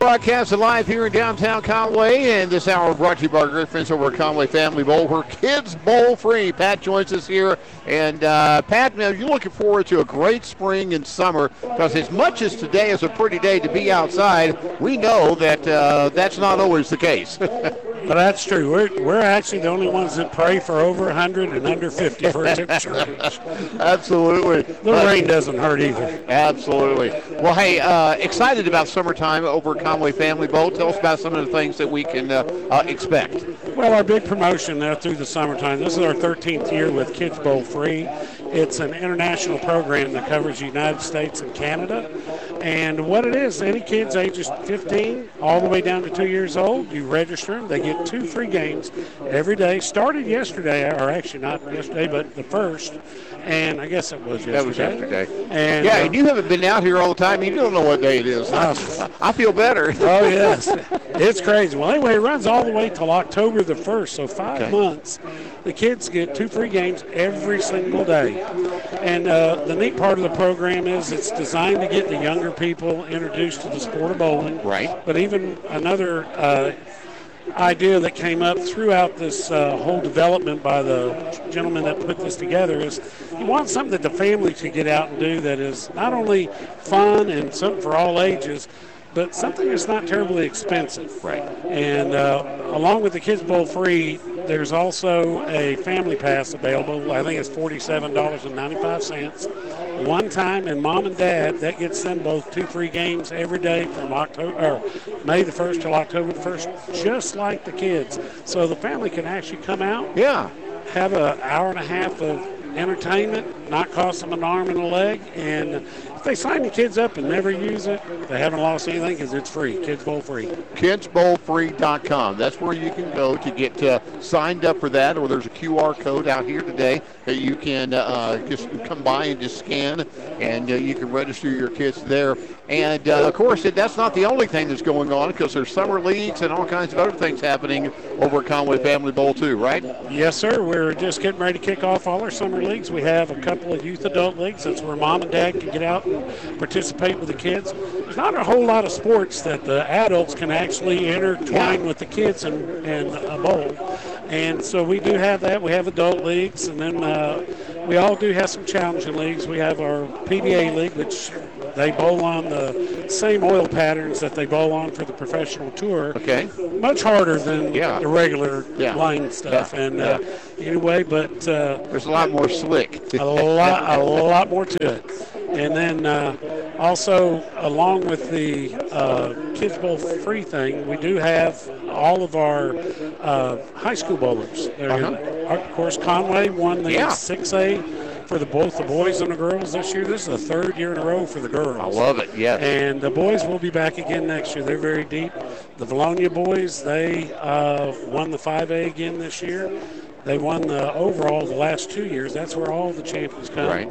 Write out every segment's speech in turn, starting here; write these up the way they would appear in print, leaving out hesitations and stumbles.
Broadcasting live here in downtown Conway, and this hour brought to you by our great friends over at Conway Family Bowl. We're Kids Bowl free. Pat joins us here, and Pat, now you're looking forward to a great spring and summer, because as much as today is a pretty day to be outside, we know that that's not always the case. Well, that's true. We're actually the only ones that pray for over 100 and under 50 for a temperature. Absolutely. The rain doesn't hurt either. Absolutely. Well, hey, excited about summertime over at Conway Family Bowl. Tell us about some of the things that we can expect. Well, our big promotion through the summertime, this is our 13th year with Kids Bowl Free. It's an international program that covers the United States and Canada. And what it is, any kids ages 15 all the way down to 2 years old, you register them. They get 2 free games every day. Started yesterday, or actually not yesterday, but the first. And I guess it was yesterday. That was yesterday. And, and you haven't been out here all the time. You don't know what day it is. I feel better. Oh, yes. It's crazy. Well, anyway, it runs all the way till October the 1st, so 5 months. The kids get 2 free games every single day. And the neat part of the program is it's designed to get the younger people introduced to the sport of bowling. Right. But even another idea that came up throughout this whole development by the gentleman that put this together is you want something that the family could get out and do that is not only fun and something for all ages, but something that's not terribly expensive. Right. And along with the Kids Bowl Free, there's also a family pass available. I think it's $47.95. One time, and mom and dad, that gets them both 2 free games every day from May the 1st till October the 1st, just like the kids. So the family can actually come out, have an hour and a half of entertainment, not cost them an arm and a leg, and if they sign the kids up and never use it, they haven't lost anything because it's free. Kids Bowl Free. KidsBowlFree.com. That's where you can go to get signed up for that, or there's a QR code out here today that you can just come by and just scan, and you can register your kids there. And, of course, that's not the only thing that's going on, because there's summer leagues and all kinds of other things happening over at Conway Family Bowl too, right? Yes, sir. We're just getting ready to kick off all our summer leagues. We have a couple of youth adult leagues. That's where mom and dad can get out and participate with the kids. There's not a whole lot of sports that the adults can actually intertwine with the kids and bowl. And so we do have that. We have adult leagues, and then we all do have some challenging leagues. We have our PBA league, which they bowl on the same oil patterns that they bowl on for the professional tour. Okay. Much harder than the regular line stuff. And anyway, but there's a lot more slick. a lot more to it. And then also, along with the Kids Bowl Free thing, we do have all of our high school bowlers. Of course, Conway won the 6A for both the boys and the girls this year. This is the 3rd year in a row for the girls. I love it, yes. And the boys will be back again next year. They're very deep. The Valonia boys, they won the 5A again this year. They won the overall the last 2 years. That's where all the champions come. Right.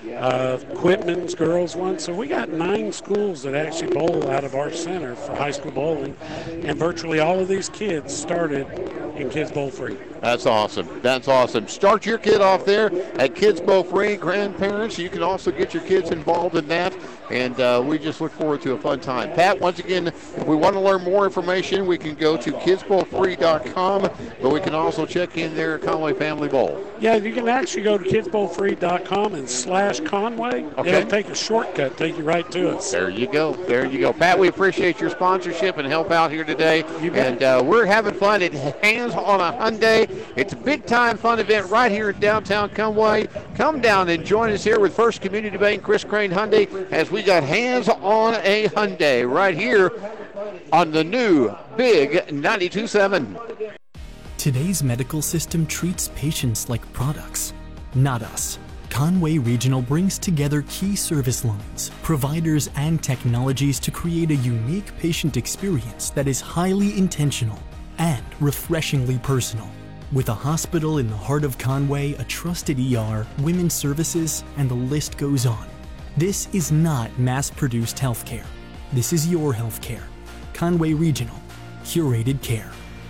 Quitman's girls won. So we got 9 schools that actually bowl out of our center for high school bowling. And virtually all of these kids started in Kids Bowl Free. That's awesome. That's awesome. Start your kid off there at Kids Bowl Free. Grandparents, you can also get your kids involved in that. And we just look forward to a fun time. Pat, once again, if we want to learn more information, we can go to KidsBowlFree.com, but we can also check in there at Conway Family Bowl. Yeah, you can actually go to KidsBowlFree.com and /Conway. Okay. It'll take a shortcut, take you right to us. There you go. There you go. Pat, we appreciate your sponsorship and help out here today. And we're having fun at Hands on a Hyundai. It's a big-time fun event right here in downtown Conway. Come down and join us here with First Community Bank, Chris Crane Hyundai, as we got Hands on a Hyundai right here on the new Big 92.7. Today's medical system treats patients like products, not us. Conway Regional brings together key service lines, providers, and technologies to create a unique patient experience that is highly intentional and refreshingly personal. With a hospital in the heart of Conway, a trusted ER, women's services, and the list goes on. This is not mass-produced healthcare. This is your healthcare. Conway Regional. Curated care.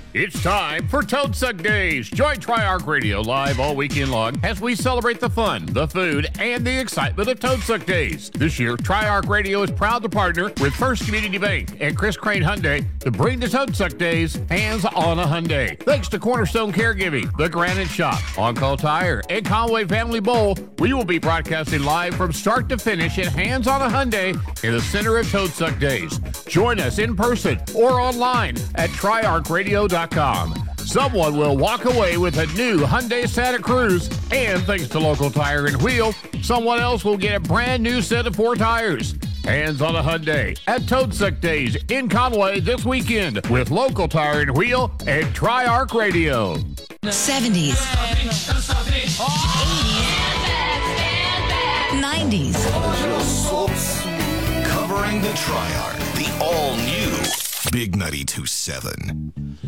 It's time for Toad Suck Days. Join Tri-Arc Radio live all weekend long as we celebrate the fun, the food, and the excitement of Toad Suck Days. This year, Tri-Arc Radio is proud to partner with First Community Bank and Chris Crane Hyundai to bring the Toad Suck Days Hands on a Hyundai. Thanks to Cornerstone Caregiving, The Granite Shop, On Call Tire, and Conway Family Bowl, we will be broadcasting live from start to finish at Hands on a Hyundai in the center of Toad Suck Days. Join us in person or online at triarcradio.com. Someone will walk away with a new Hyundai Santa Cruz, and thanks to Local Tire and Wheel, someone else will get a brand new set of 4 tires. Hands on a Hyundai at Toad Suck Days in Conway this weekend with Local Tire and Wheel and Tri-Arc Radio. 70s, 80s, 90s. Covering the Tri-Arc, the all-new Big 92.7.